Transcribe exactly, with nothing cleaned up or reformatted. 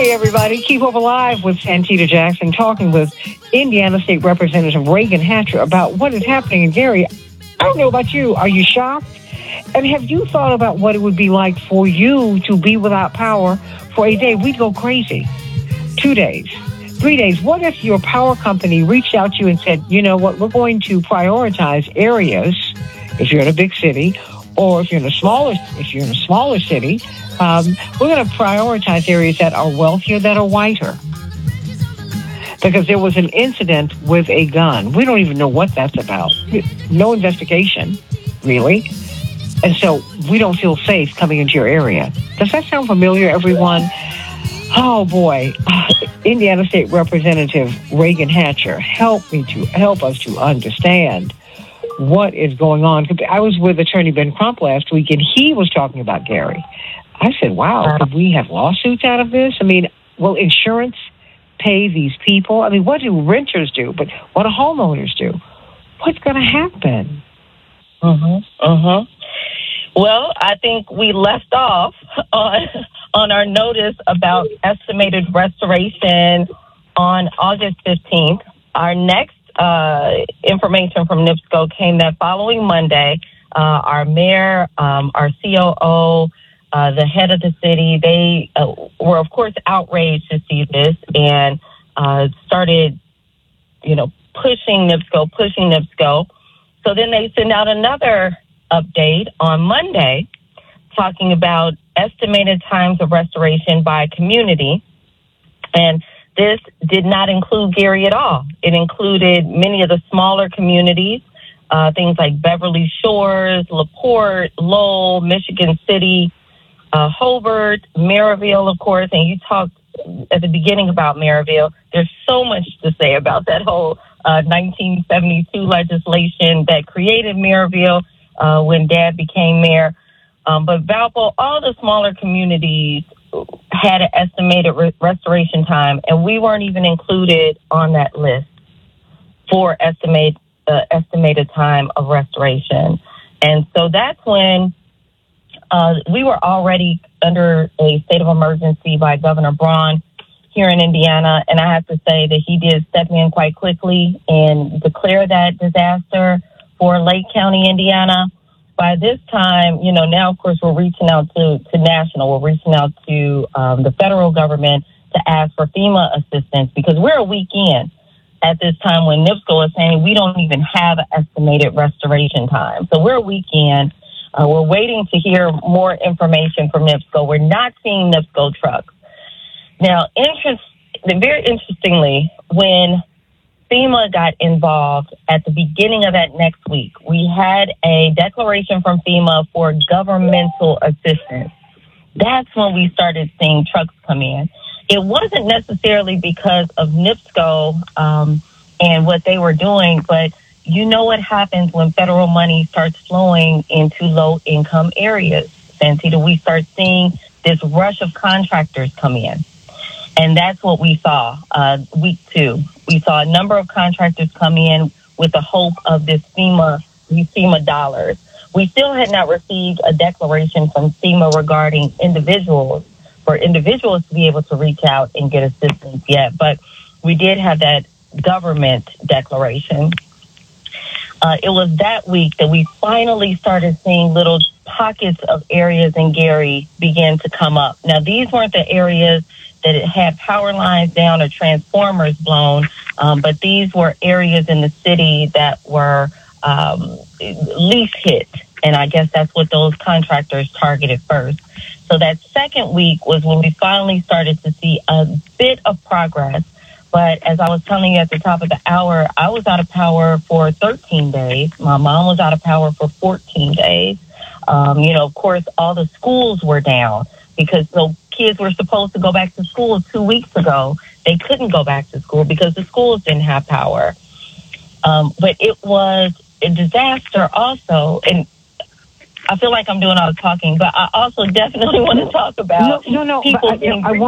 Hey, everybody. Keep Hope Alive with Santita Jackson talking with Indiana State Representative Reagan Hatcher about what is happening in Gary. I don't know about you. Are you shocked? And have you thought about what it would be like for you to be without power for a day? We'd go crazy. Two days, three days. What if your power company reached out to you and said, you know what, we're going to prioritize areas, if you're in a big city, or if you're in a smaller, if you're in a smaller city, um, we're going to prioritize areas that are wealthier, that are whiter. Because there was an incident with a gun. We don't even know what that's about. No investigation, really. And so we don't feel safe coming into your area. Does that sound familiar, everyone? Oh, boy. Indiana State Representative Reagan Hatcher, help me to help us to understand what is going on. I was with Attorney Ben Crump last week, and he was talking about Gary. I said, wow, could we have lawsuits out of this? I mean, will insurance pay these people? I mean, what do renters do? But what do homeowners do? What's going to happen? Mm-hmm. Mm-hmm. Well, I think we left off on, on our notice about estimated restoration on August fifteenth. Our next uh, information from NIPSCO came that following Monday. Uh, our mayor, um, our C O O, uh, the head of the city, they uh, were, of course, outraged to see this and uh, started, you know, pushing NIPSCO, pushing NIPSCO. So then they send out another update on Monday talking about estimated times of restoration by community. And this did not include Gary at all. It included many of the smaller communities, uh, things like Beverly Shores, LaPorte, Lowell, Michigan City, uh, Hobart, Maryville, of course. And you talked at the beginning about Maryville. There's so much to say about that whole uh, nineteen seventy-two legislation that created Maryville uh, when Dad became mayor. Um, but Valpo, all the smaller communities had an estimated re- restoration time, and we weren't even included on that list for estimate uh, estimated time of restoration. And so that's when uh, we were already under a state of emergency by Governor Braun here in Indiana, and I have to say that he did step in quite quickly and declare that disaster for Lake County, Indiana. By this time, you know, now, of course, we're reaching out to, to national. We're reaching out to um, the federal government to ask for FEMA assistance because we're a week in at this time when NIPSCO is saying we don't even have an estimated restoration time. So we're a week in. Uh, we're waiting to hear more information from NIPSCO. We're not seeing NIPSCO trucks. Now, interest, very interestingly, when FEMA got involved at the beginning of that next week, we had a declaration from FEMA for governmental assistance. That's when we started seeing trucks come in. It wasn't necessarily because of NIPSCO um, and what they were doing, but you know what happens when federal money starts flowing into low-income areas. Santita, we start seeing this rush of contractors come in. And that's what we saw uh, week two. We saw a number of contractors come in with the hope of this FEMA, these FEMA dollars. We still had not received a declaration from FEMA regarding individuals, for individuals to be able to reach out and get assistance yet. But we did have that government declaration. Uh, it was that week that we finally started seeing little pockets of areas in Gary begin to come up. Now, these weren't the areas that it had power lines down or transformers blown, um, but these were areas in the city that were um, least hit, and I guess that's what those contractors targeted first. So that second week was when we finally started to see a bit of progress, but as I was telling you at the top of the hour, I was out of power for thirteen days. My mom was out of power for fourteen days. Um, you know, of course, all the schools were down because the kids were supposed to go back to school two weeks ago. They couldn't go back to school because the schools didn't have power. Um, but it was a disaster also. And I feel like I'm doing all the talking, but I also definitely want to talk about no, no, no, people I, being I, I